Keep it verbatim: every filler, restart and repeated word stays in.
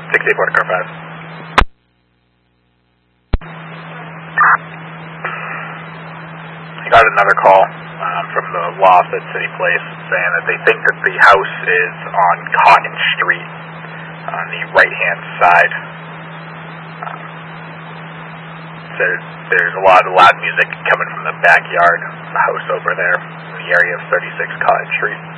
six eight four to car five. I got another call um, from the loft at City Place saying that they think that the house is on Cotton Street on the right-hand side. Um, so there's a lot of loud music coming from the backyard of the house over there in the area of thirty-six Cotton Street.